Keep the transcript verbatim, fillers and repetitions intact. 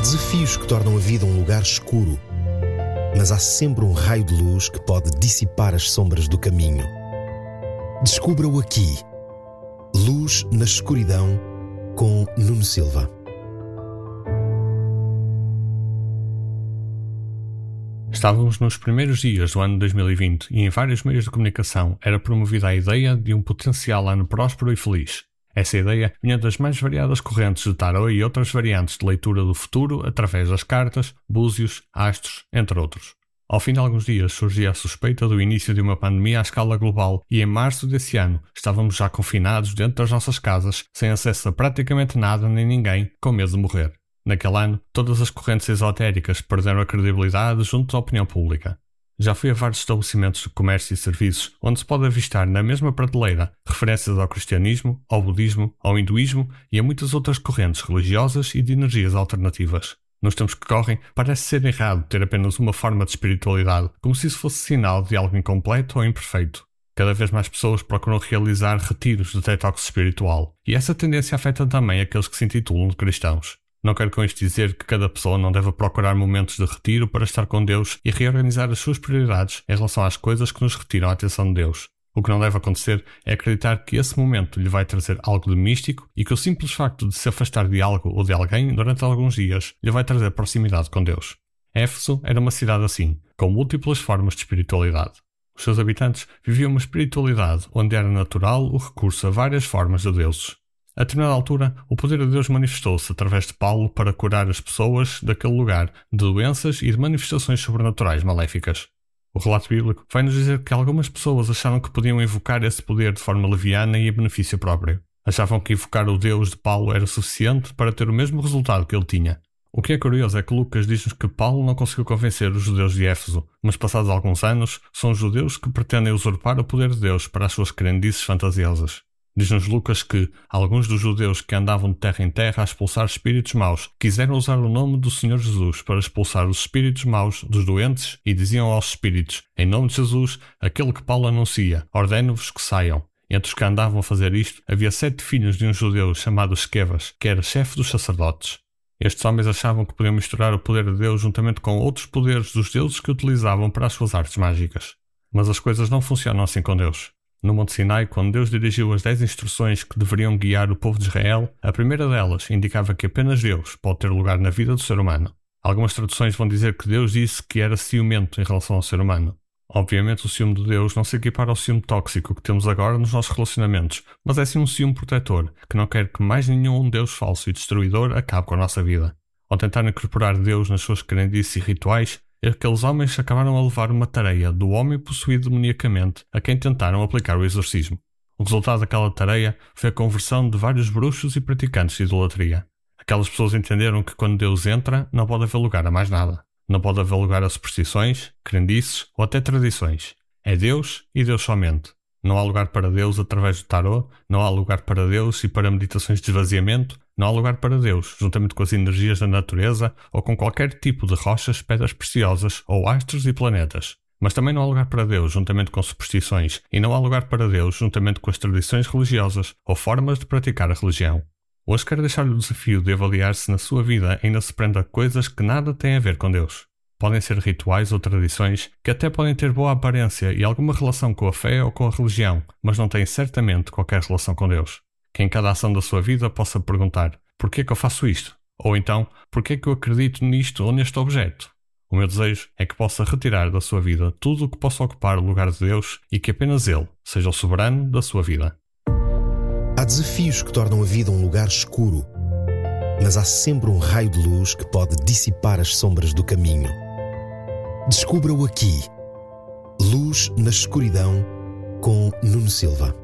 desafios que tornam a vida um lugar escuro, mas há sempre um raio de luz que pode dissipar as sombras do caminho. Descubra-o aqui. Luz na Escuridão, com Nuno Silva. Estávamos nos primeiros dias do ano dois mil e vinte e em vários meios de comunicação era promovida a ideia de um potencial ano próspero e feliz. Essa ideia vinha das mais variadas correntes de tarô e outras variantes de leitura do futuro através das cartas, búzios, astros, entre outros. Ao fim de alguns dias surgia a suspeita do início de uma pandemia à escala global e em março desse ano estávamos já confinados dentro das nossas casas, sem acesso a praticamente nada nem ninguém, com medo de morrer. Naquele ano, todas as correntes esotéricas perderam a credibilidade junto à opinião pública. Já fui a vários estabelecimentos de comércio e serviços onde se pode avistar na mesma prateleira referências ao cristianismo, ao budismo, ao hinduísmo e a muitas outras correntes religiosas e de energias alternativas. Nos tempos que correm, parece ser errado ter apenas uma forma de espiritualidade, como se isso fosse sinal de algo incompleto ou imperfeito. Cada vez mais pessoas procuram realizar retiros de detox espiritual, e essa tendência afeta também aqueles que se intitulam de cristãos. Não quero com isto dizer que cada pessoa não deve procurar momentos de retiro para estar com Deus e reorganizar as suas prioridades em relação às coisas que nos retiram a atenção de Deus. O que não deve acontecer é acreditar que esse momento lhe vai trazer algo de místico e que o simples facto de se afastar de algo ou de alguém durante alguns dias lhe vai trazer proximidade com Deus. Éfeso era uma cidade assim, com múltiplas formas de espiritualidade. Os seus habitantes viviam uma espiritualidade onde era natural o recurso a várias formas de deuses. A determinada altura, o poder de Deus manifestou-se através de Paulo para curar as pessoas daquele lugar de doenças e de manifestações sobrenaturais maléficas. O relato bíblico vai-nos dizer que algumas pessoas acharam que podiam invocar esse poder de forma leviana e em benefício próprio. Achavam que invocar o Deus de Paulo era suficiente para ter o mesmo resultado que ele tinha. O que é curioso é que Lucas diz-nos que Paulo não conseguiu convencer os judeus de Éfeso, mas passados alguns anos, são os judeus que pretendem usurpar o poder de Deus para as suas crendices fantasiosas. Diz-nos Lucas que alguns dos judeus que andavam de terra em terra a expulsar espíritos maus quiseram usar o nome do Senhor Jesus para expulsar os espíritos maus dos doentes e diziam aos espíritos: em nome de Jesus, aquele que Paulo anuncia, ordeno-vos que saiam. Entre os que andavam a fazer isto, havia sete filhos de um judeu chamado Esquevas, que era chefe dos sacerdotes. Estes homens achavam que podiam misturar o poder de Deus juntamente com outros poderes dos deuses que utilizavam para as suas artes mágicas. Mas as coisas não funcionam assim com Deus. No Monte Sinai, quando Deus dirigiu as dez instruções que deveriam guiar o povo de Israel, a primeira delas indicava que apenas Deus pode ter lugar na vida do ser humano. Algumas traduções vão dizer que Deus disse que era ciumento em relação ao ser humano. Obviamente o ciúme de Deus não se equipara ao ciúme tóxico que temos agora nos nossos relacionamentos, mas é sim um ciúme protetor, que não quer que mais nenhum Deus falso e destruidor acabe com a nossa vida. Ao tentar incorporar Deus nas suas crendices e rituais, aqueles homens acabaram a levar uma tarefa do homem possuído demoniacamente a quem tentaram aplicar o exorcismo. O resultado daquela tarefa foi a conversão de vários bruxos e praticantes de idolatria. Aquelas pessoas entenderam que quando Deus entra, não pode haver lugar a mais nada. Não pode haver lugar a superstições, crendices ou até tradições. É Deus e Deus somente. Não há lugar para Deus através do tarô, não há lugar para Deus e para meditações de esvaziamento, não há lugar para Deus, juntamente com as energias da natureza ou com qualquer tipo de rochas, pedras preciosas ou astros e planetas. Mas também não há lugar para Deus, juntamente com superstições, e não há lugar para Deus, juntamente com as tradições religiosas ou formas de praticar a religião. Hoje quero deixar-lhe o desafio de avaliar se na sua vida ainda se prende a coisas que nada têm a ver com Deus. Podem ser rituais ou tradições que até podem ter boa aparência e alguma relação com a fé ou com a religião, mas não têm certamente qualquer relação com Deus. Que em cada ação da sua vida possa perguntar: porquê é que eu faço isto? Ou então, porquê é que eu acredito nisto ou neste objeto? O meu desejo é que possa retirar da sua vida tudo o que possa ocupar o lugar de Deus e que apenas Ele seja o soberano da sua vida. Há desafios que tornam a vida um lugar escuro, mas há sempre um raio de luz que pode dissipar as sombras do caminho. Descubra-o aqui. Luz na Escuridão, com Nuno Silva.